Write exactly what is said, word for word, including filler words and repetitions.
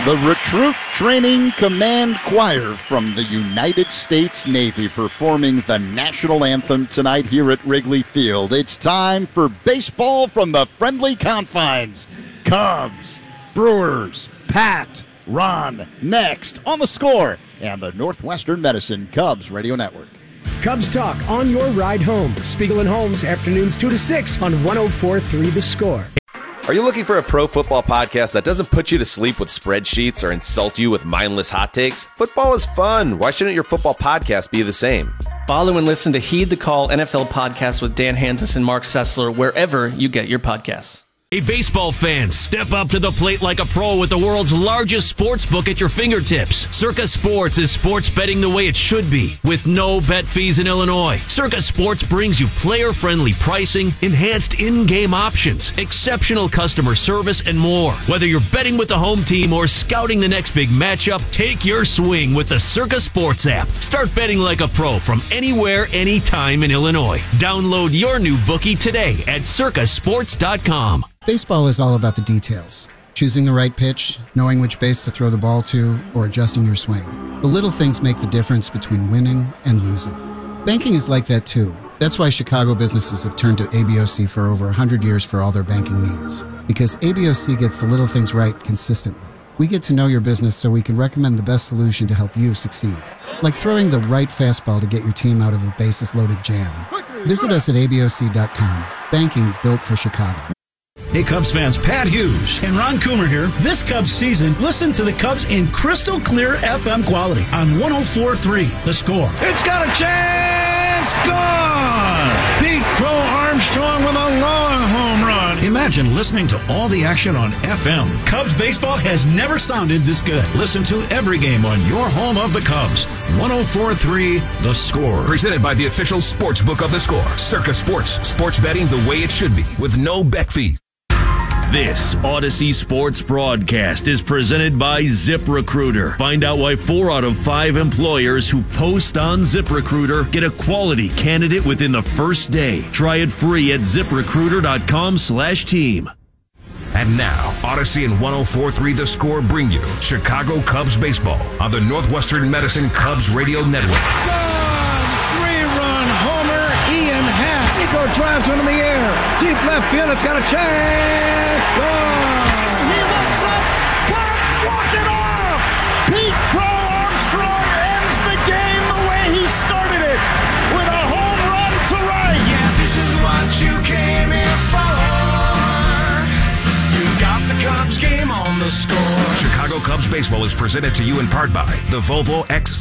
The Recruit Training Command Choir from the United States Navy performing the national anthem tonight here at Wrigley Field. It's time for baseball from the friendly confines. Cubs, Brewers, Pat, Ron, next on The Score and the Northwestern Medicine Cubs Radio Network. Cubs Talk on your ride home. Spiegel and Holmes, afternoons two to six on one oh four point three The Score. Are you looking for a pro football podcast that doesn't put you to sleep with spreadsheets or insult you with mindless hot takes? Football is fun. Why shouldn't your football podcast be the same? Follow and listen to Heed the Call N F L podcast with Dan Hansis and Mark Sessler wherever you get your podcasts. Hey, baseball fans, step up to the plate like a pro with the world's largest sports book at your fingertips. Circa Sports is sports betting the way it should be, with no bet fees in Illinois. Circa Sports brings you player-friendly pricing, enhanced in-game options, exceptional customer service, and more. Whether you're betting with the home team or scouting the next big matchup, take your swing with the Circa Sports app. Start betting like a pro from anywhere, anytime in Illinois. Download your new bookie today at circa sports dot com. Baseball is all about the details. Choosing the right pitch, knowing which base to throw the ball to, or adjusting your swing. The little things make the difference between winning and losing. Banking is like that too. That's why Chicago businesses have turned to A B O C for over one hundred years for all their banking needs. Because A B O C gets the little things right consistently. We get to know your business so we can recommend the best solution to help you succeed. Like throwing the right fastball to get your team out of a bases-loaded jam. Visit us at A B O C dot com. Banking built for Chicago. Hey, Cubs fans, Pat Hughes and Ron Coomer here. This Cubs season, listen to the Cubs in crystal clear F M quality on one oh four point three The Score. It's got a chance! Gone! Pete Crow Armstrong with a long home run. Imagine listening to all the action on F M. Cubs baseball has never sounded this good. Listen to every game on your home of the Cubs. one oh four point three The Score. Presented by the official sports book of The Score. Circa Sports. Sports betting the way it should be with no bet fee. This Odyssey Sports broadcast is presented by ZipRecruiter. Find out why four out of five employers who post on ZipRecruiter get a quality candidate within the first day. Try it free at ZipRecruiter.com slash team. And now, Odyssey and one oh four point three The Score bring you Chicago Cubs baseball on the Northwestern Medicine Cubs Radio Network. Gone! Three-run homer, Ian Happ. Nico drives one in the air. Deep left field, it's got a chance. Gone! He looks up. Cubs walk it off. Pete Crow Armstrong ends the game the way he started it with a home run to right. Yeah, this is what you came here for. You got the Cubs game on The Score. Chicago Cubs baseball is presented to you in part by the Volvo X